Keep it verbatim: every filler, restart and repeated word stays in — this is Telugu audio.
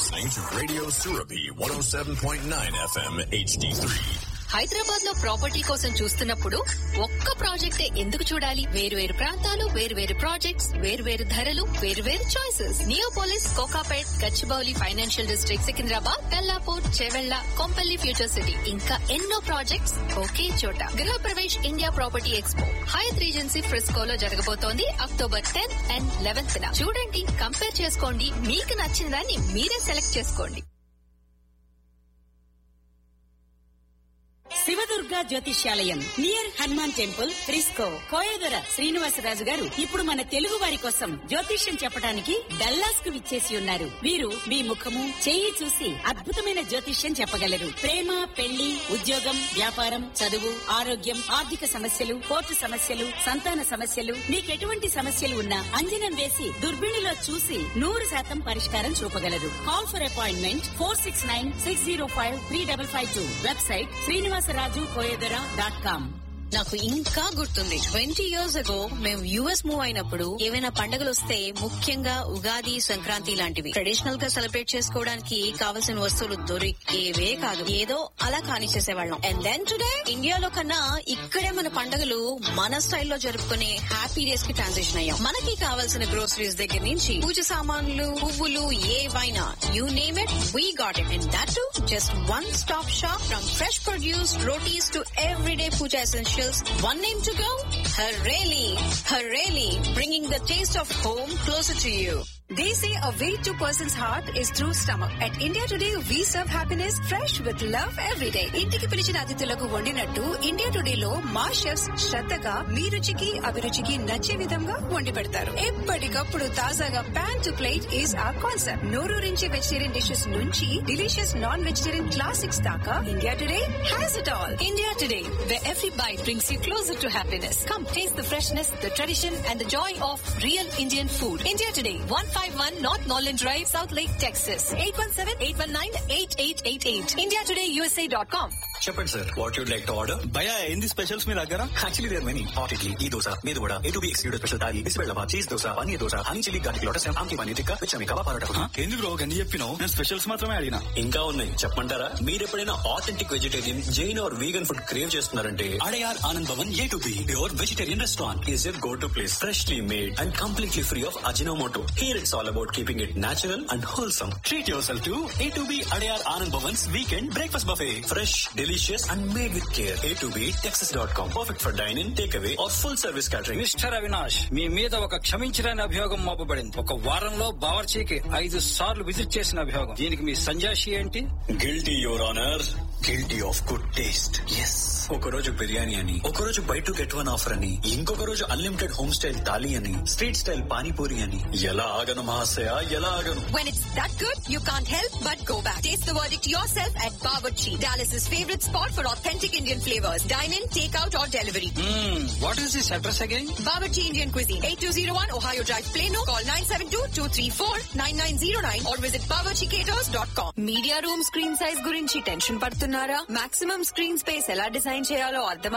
listening to Radio Surabhi one oh seven point nine F M H D three. Hyderabad లో ప్రాపర్టీ కోసం చూస్తున్నప్పుడు ఒక్క ప్రాజెక్టే ఎందుకు చూడాలి? వేరు వేరు ప్రాంతాలు, వేరు వేరు ప్రాజెక్ట్స్, వేరు వేరు ధరలు, వేరు వేరు choices. Neopolis, Kokapet, Gachibowli financial district, Secunderabad, Tellapur, Chevella, Kompally future city, ఇంకా ఎన్నో ప్రాజెక్ట్స్ ఒకే చోట. గృహ Pravesh India property expo Hayath regency ఫ్రిస్కోలో జరగబోతోంది అక్టోబర్ టెన్త్ అండ్ లెవెన్త్ న. చూడండి, కంపేర్ చేసుకోండి, మీకు నచ్చిన దాన్ని మీరే సెలెక్ట్ చేసుకోండి. శివదుర్గ జ్యోతిష్యాలయం near Hanuman temple, Frisco, Koyadora Srinivasaraju గారు ఇప్పుడు మన తెలుగు వారి కోసం జ్యోతిష్యం చెప్పడానికి డల్లాస్ కు విచ్చేసి ఉన్నారు. వీరు మీ ముఖము, చెయ్యి చూసి అద్భుతమైన జ్యోతిష్యం చెప్పగలరు. ప్రేమ, పెళ్లి, ఉద్యోగం, వ్యాపారం, చదువు, ఆరోగ్యం, ఆర్థిక సమస్యలు, కోర్టు సమస్యలు, సంతాన సమస్యలు, మీకెటువంటి సమస్యలు ఉన్నా అంజనం వేసి దుర్బిణిలో చూసి నూరు శాతం పరిష్కారం చూపగలరు. Call for appointment four six nine six zero five three double five two. Website Srinivasaraju Koyadora dot com. నాకు ఇంకా గుర్తుంది, ట్వంటీ ఇయర్స్ అగో మేము యుఎస్ మూవ్ అయినప్పుడు ఏవైనా పండుగలు వస్తే, ముఖ్యంగా ఉగాది, సంక్రాంతి లాంటివి ట్రెడిషనల్ గా సెలబ్రేట్ చేసుకోవడానికి కావలసిన వస్తువులు దొరికేవే కాదు. ఏదో అలా కానిచ్చేసేవాళ్ళం. అండ్ దెన్ టుడే ఇండియాలో కన్నా ఇక్కడే మన పండుగలు మన స్టైల్లో జరుపుకునే హ్యాపీ డేస్ కి ట్రాన్సిషన్ అయ్యాం. మనకి కావాల్సిన గ్రోసరీస్ దగ్గర నుంచి పూజ సామాన్లు, పువ్వులు, ఏవైనా you name it, we got it. And that to just one stop shop. From fresh produce, rotis to everyday puja essentials. One name to go? Hareli. Hareli, bringing the taste of home closer to you. They say a way to person's heart is through stomach. At India Today, we serve happiness fresh with love every day. ఇంటికి పిలిచిన అతిథులకు వండినట్టు ఇండియా టుడే లో మా షెఫ్స్ శ్రద్ధగా మీ రుచికి, అభిరుచికి నచ్చే విధంగా వండి పెడతారు. ఎప్పటికప్పుడు తాజాగా pan to plate is are concept. నోరూరించే vegetarian dishes నుంచి డిలీషియస్ నాన్ వెజిటేరియన్ క్లాసిక్స్ దాకా India today has it all. India today, where every bite brings you closer to happiness. Come taste the freshness, the tradition and the joy of real Indian food. India Today, one fifty-one North Norland Drive, South Lake, Texas. eight one seven, eight one nine, eight eight eight eight. india today u s a dot com. చెప్పండి sir, what you'd like to order? భయ, ఏంది స్పెషల్స్ మీ దగ్గర? Actually there many. Hot idli, ఈ దోశ, మీది కూడా, A to be excluded special thali, బిస్బెల్లవా, cheese dosa, paneer dosa, honey chilli garlic lotus, ఆమ్కి paneer tikka, విచమి kebab parotta. ఎందుకు బ్రో గన్ని చెప్పినావు? నేను స్పెషల్స్ మాత్రమే అడిగినా. ఇంకా ఉన్నాయి, చెప్పమంటారా? మీరు ఎప్పుడైనా authentic vegetarian, Jain are vegan food crave చేస్తున్నారంటే Adyar Anand Bhavan A to be pure vegetarian restaurant is your go to place. Freshly made and completely free of Ajinomoto. Here it's all about keeping it natural and wholesome. Treat yourself to A to B Adayar Anand Bhavan's weekend breakfast buffet. Fresh, delicious and made with care. A to B Texas dot com. Perfect for dine-in, takeaway or full service catering. Mister Avinash, మీ మీద ఒక క్షమించలేని అభియోగం మోపబడింది. ఒక వారంలో బావర్చీకి ఐదు సార్లు విజిట్ చేసిన అభియోగం. దీనికి మీ సంజాషి ఏంటి? Guilty, your honor. Guilty of good taste. Yes. ఒక రోజు బిర్యానీ అని, ఒక రోజు by to get one offer అని, ఇంకొక రోజు అన్లిమిటెడ్ హోమ్ స్టైల్ థాలీ అని, స్ట్రీట్ స్టైల్ పానీపూరి అని. ఎలా ఆగను మహాశయ, ఎలా ఆగను? When it's that good, you can't help but go back. Taste the verdict yourself at Bawarchi, Dallas's favorite spot for authentic Indian flavors. Dine in, take out or delivery. What is this address again? Bawarchi Indian Cuisine, eighty-two oh one Ohio Drive, Plano. Call nine seven two, two three four, nine nine zero nine or visit bawarchi caters dot com. Media room screen size గురించి టెన్షన్ పడుతున్నారా? మాక్సిమం స్క్రీన్ స్పేస్ ఎలా డిజైన్ చేయాలో అర్థం